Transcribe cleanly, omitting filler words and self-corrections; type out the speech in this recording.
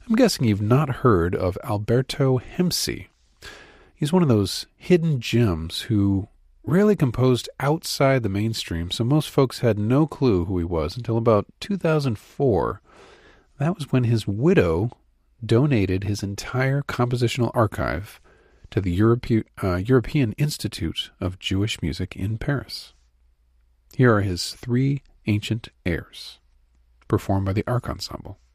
I'm guessing you've not heard of Alberto Hemsey. He's one of those hidden gems who rarely composed outside the mainstream, so most folks had no clue who he was until about 2004. That was when his widow donated his entire compositional archive to the European Institute of Jewish Music in Paris. Here are his 3 ancient airs, performed by the Ark Ensemble.